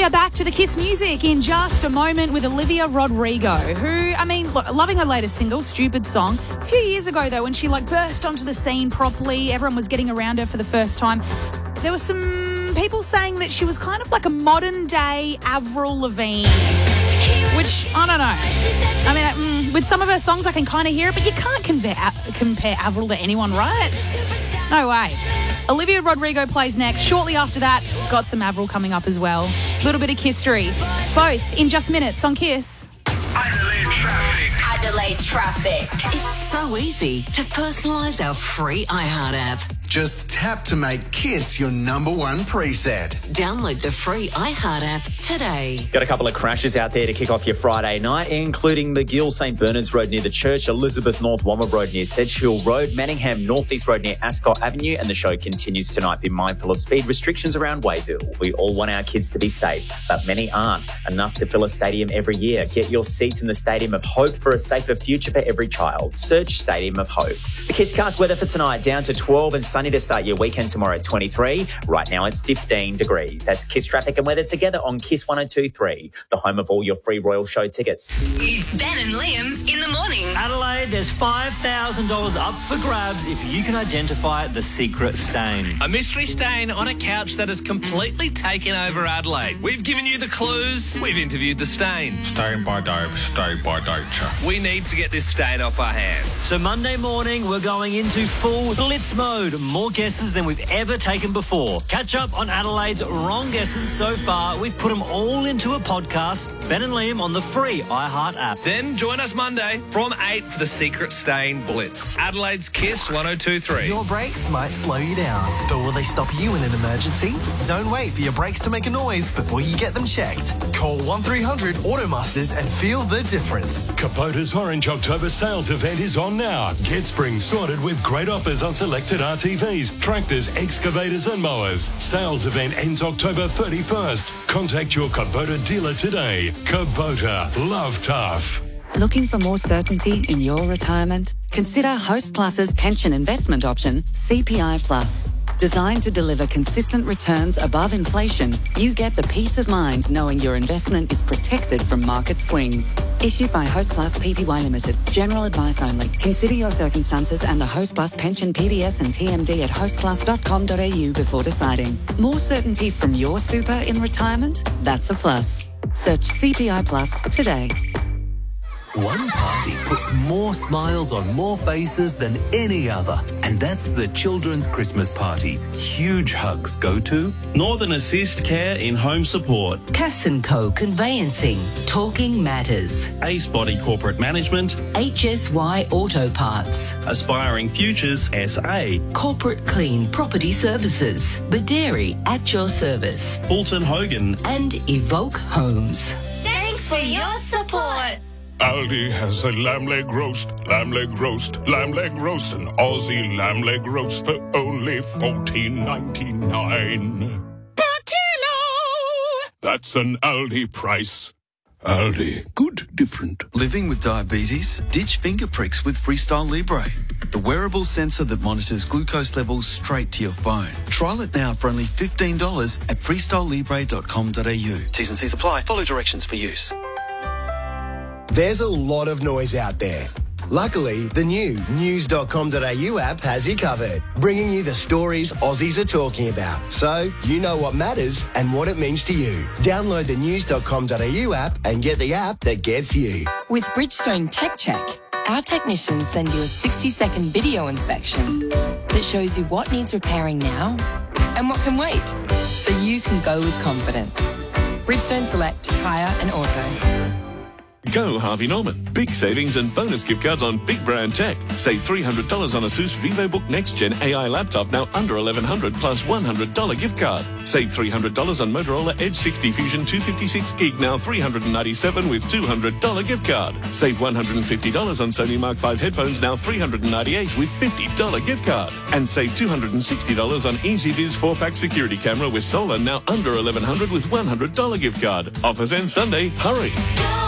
head back to the Kiss music in just a moment with Olivia Rodrigo, who, look, loving her latest single, Stupid Song. A few years ago, though, when she burst onto the scene properly, everyone was getting around her for the first time. There were some people saying that she was kind of like a modern-day Avril Lavigne, which, I don't know. With some of her songs, I can kind of hear it, but you can't compare Avril to anyone, right? No way. Olivia Rodrigo plays next. Shortly after that, got some Avril coming up as well. A little bit of Kisstory. Both in just minutes on Kiss. Adelaide Traffic. It's so easy to personalise our free iHeart app. Just tap to make Kiss your number one preset. Download the free iHeart app today. Got a couple of crashes out there to kick off your Friday night, including McGill St Bernard's Road near the church, Elizabeth North Wommer Road near Sedgehill Road, Manningham Northeast Road near Ascot Avenue, and the show continues tonight. Be mindful of speed restrictions around Wayville. We all want our kids to be safe, but many aren't. Enough to fill a stadium every year. Get your seats in the Stadium of Hope for a safer future for every child. Search Stadium of Hope. The Kisscast weather for tonight, down to 12 and sunny to start your weekend tomorrow at 23. Right now it's 15 degrees. That's Kiss traffic and weather together on Kiss 102.3, the home of all your free Royal Show tickets. It's Ben and Liam in the morning. Adelaide, there's $5,000 up for grabs if you can identify the secret stain. A mystery stain on a couch that has completely taken over Adelaide. We've given you the clues. We've interviewed the stain. Stain by dope, stain by nature. We need to get this stain off our hands. So Monday morning, we're going into full blitz mode. More guesses than we've ever taken before. Catch up on Adelaide's wrong guesses so far. We've put them all into a podcast. Ben and Liam on the free iHeart app. Then join us Monday from 8 for the Secret Stain Blitz. Adelaide's Kiss 102.3. Your brakes might slow you down, but will they stop you in an emergency? Don't wait for your brakes to make a noise before you get them checked. Call 1300 Automasters and feel the difference. Kubota's Orange October sales event is on now. Get spring sorted with great offers on selected RTVs, tractors, excavators and mowers. Sales event ends October 31st. Contact your Kubota dealer today. Kubota, love tough. Looking for more certainty in your retirement? Consider Host Plus's pension investment option, CPI Plus. Designed to deliver consistent returns above inflation, you get the peace of mind knowing your investment is protected from market swings. Issued by Host Plus Pty Limited. General advice only. Consider your circumstances and the Host Plus pension PDS and TMD at hostplus.com.au before deciding. More certainty from your super in retirement? That's a plus. Search CPI Plus today. One party puts more smiles on more faces than any other, and that's the Children's Christmas Party. Huge hugs go to Northern Assist Care in Home Support, Cass & Co Conveyancing, Talking Matters, Ace Body Corporate Management, HSY Auto Parts, Aspiring Futures SA, Corporate Clean Property Services, Baderi at your service, Fulton Hogan, and Evoke Homes. Thanks for your support. Aldi has a lamb leg roast, lamb leg roast, lamb leg roast, an Aussie lamb leg roast for only $14.99 per kilo. That's an Aldi price. Aldi, good, different. Living with diabetes? Ditch finger pricks with Freestyle Libre, the wearable sensor that monitors glucose levels straight to your phone. Trial it now for only $15 at freestylelibre.com.au. T's and C's apply. Follow directions for use. There's a lot of noise out there. Luckily, the new news.com.au app has you covered, bringing you the stories Aussies are talking about, so you know what matters and what it means to you. Download the news.com.au app and get the app that gets you. With Bridgestone Tech Check, our technicians send you a 60-second video inspection that shows you what needs repairing now and what can wait, so you can go with confidence. Bridgestone Select Tyre and Auto. Go Harvey Norman. Big savings and bonus gift cards on big brand tech. Save $300 on ASUS VivoBook Next Gen AI laptop, now under $1,100 plus $100 gift card. Save $300 on Motorola Edge 60 Fusion 256 gig, now $397 with $200 gift card. Save $150 on Sony Mark 5 headphones, now $398 with $50 gift card. And save $260 on EasyViz 4-pack security camera with solar, now under $1,100 with $100 gift card. Offers end Sunday. Hurry!